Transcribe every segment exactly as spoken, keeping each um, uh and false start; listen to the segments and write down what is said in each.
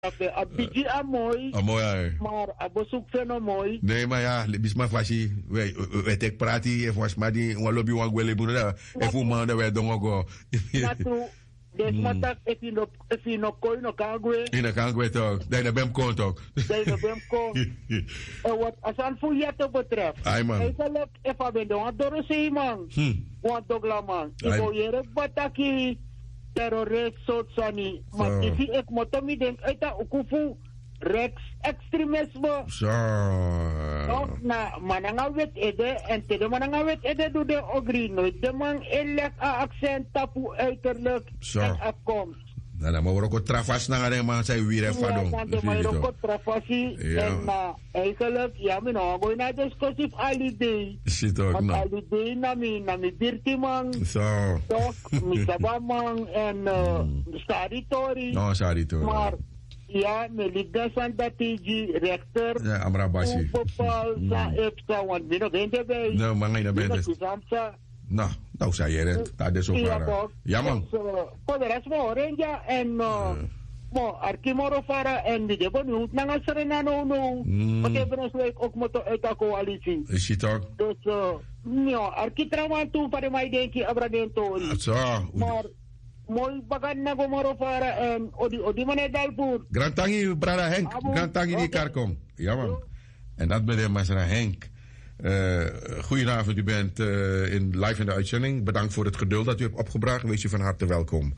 A biji a mooi. A mooi, ja. Maar a bezoek van een mooi. Nee, maar ja, bisma fashi, we tek prati, e was maar die, we lobby wan gwele boer daar, e fu man dat wij dongo go. Natu, des matak if you no if you no koi no kangwe. In de kangwe toch, daar de bem kon toch. Daar de bem kon. En wat als aan voor je te betreft. Ai man. Eigenlijk if a ben dan door se man. Want dogla man. Ik wil je bataki terrorist soort sani. Maar if ik moet me denk uit dat ukufu rechts extremisme. Zo. Toch na mananga wet ede en te de mananga wet ede doe de ogri nooit. De man elek a accent tapu uiterlijk en afkomst. Nou, dan moeten we ook trafas naar de man zijn weer even doen. Ja, dan moeten we ook trafasi en eigenlijk, ja, men nou gewoon naar discussie holiday. Zit ook nog. nou. Holiday na mi na mi dirty man. Zo. Toch, mi sabamang en staritori. No, staritori. Maar ja, me liga santa tiji rechter. Ja, Amrabashi. Bepaal sa epsa want mi no bende bij. No, maar geen bende. Nou, nou zei je het. Dat is ook waar. Ja, man. Voor de rest van Orange en mo Arkimoro Fara en die hebben nu het naar Serena no no. Want hebben ons ook moeten uit de coalitie. Is het ook? Dus ja, Arkitraman toe voor mij denk ik Abradentori. Zo. Maar mooi bagan na Gomoro Fara en odi odi meneer Dalpour. Grand Tangi, brada Henk. Grand Tangi die Karkom. Ja, man. En dat ben de Masra Henk. Uh, goedenavond, u bent uh, in, live in de uitzending. Bedankt voor het geduld dat u hebt opgebracht. Wees u van harte welkom.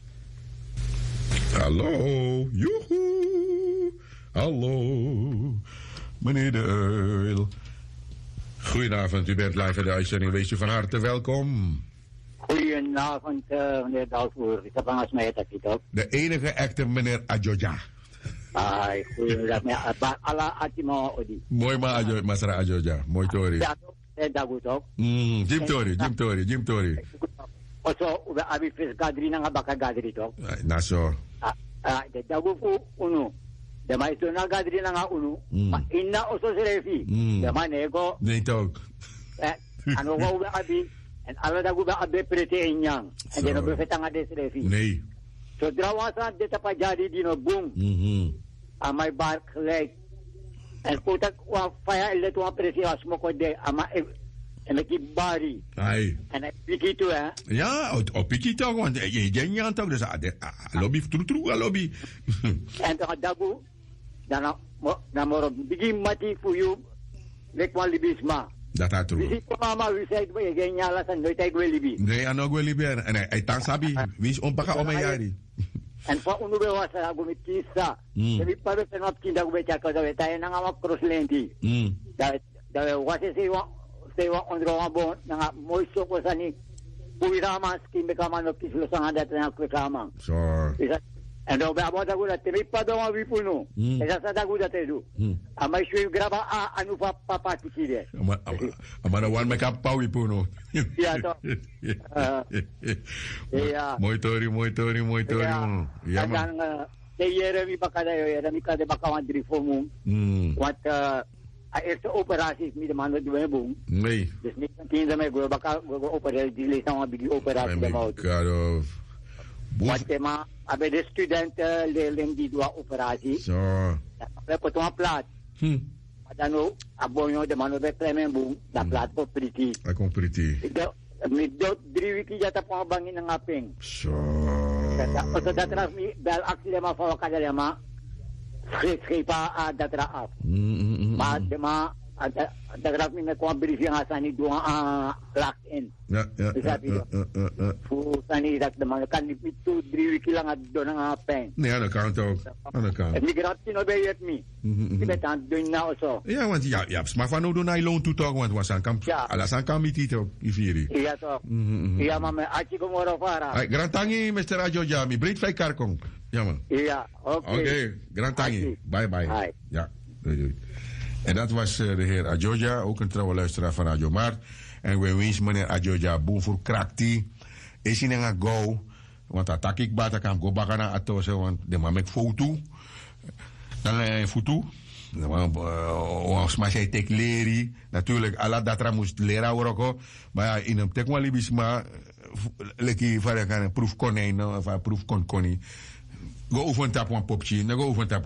Hallo, joehoe. Hallo, meneer De Uil. Goedenavond, u bent live in de uitzending. Wees u van harte welkom. Goedenavond, uh, meneer Dalvoer. Ik heb aan mij dat ook. De enige echte meneer Adjoja. Ai, goeiedag, meneer. Alla Atimo Odi. Mooi maar, Adjo, Masra Adjoja. Mooi Tori. Ja, dat goed ook. Mm, Jim Tori, Jim Tori, Jim Tori. Also, we hebben veel gadri na baka gadri toch? Na zo. Ah, de dagufu unu. De maestro na gadri na unu. Inna also serefi. De manego. Nee toch. Eh, ano wa ube abi. En alle dagu be abe prete inyang. En de no be fetanga de serefi. Nee. So drawasan de tapajadi di no boom. Mhm. Amai bar gelijk. En utak wa faya ile tu apresi asmo ko de ama en ik bari. Ai. En ik piki tu hè. Ja, op piki toch want je je niet toch dus lobby tru tru lobby. En dan dagu dan na moro bigi mati fu you lek wal libisma. Dat is true. Wie ko mama wie zei we je nyala san nooit ik wil libi. Nee, ano wil libi en hij tang sabi wie is onpaka om jari. En pa unu be wasa go mit kisa. Demi pa be penop kinda go be chaka do tayo na nga cross lenti. Mm. Da da wasa se wa se wa ondro nga bon nga moiso ko sani. Puirama skin be kama no kislo sa handa na ko kama. So. En dan bij wat dat te ripa dan wat we puno. En dat dat goed dat te doen. Ama je graba a anu pa papa tikire. Ama ama na one make up pa we puno. Ja toch. Ja. Mooi tori, mooi tori, mooi tori. Ja man. De jere wie bakada yo ya mi kade bakawan drie fomu. Wat a eerste operatie met de man dat we hebben. Nee. Dus niet tien dat mij go bakal go operatie die le sama bigi operatie dat mau. God. Wat tema abe de studenten leerling die dua operatie. Zo. We potong a plat. Hm. Adano abonyo de mano be klemen boom da plat po pretty. I kom pretty. Mi do drie wiki jata po bangin ng aping. So. Oto datra mi bel aksile ma fa kadale ma. Skripa a datra af. Ma de ma datra mi me ko briefing asani do a lock in. Ja, ja. Fu sani dak de man kan ni pitu drie wiki lang do ng aping. Nee, aan de kant ook. Aan de kant. Mi gratis no be yet mi. Ki betan doen nou zo. Ja, want ja, ja, maar van nou doen hij loon toe toch, want was aan kamp. Alles aan kamp niet toch, Iviri. Ja toch. Ja, maar me achi ko moro fara. Ay, Grand Tangi, mister Ajo Jami, breed vijf karkong. Ja man. Ja, oké. Oké, okay. Grand Tangi. Bye bye. Hi. Ja, doei doei. En dat was uh, de heer Adjoja, ook een trouwe luisteraar van Radio Mart. En we wensen meneer Adjoja boem voor krakti. Is hij een go? Want attack ik bata kan go bakken naar atose, want de man met foto. Dan een foto. Ons maar zij tek leri. Natuurlijk, alla datra moest leren worden. Maar ja, in een tek wel libis, maar leki van een proefkonijn, of een proefkonkoni. Go oefen tap een popje. Go oefen tap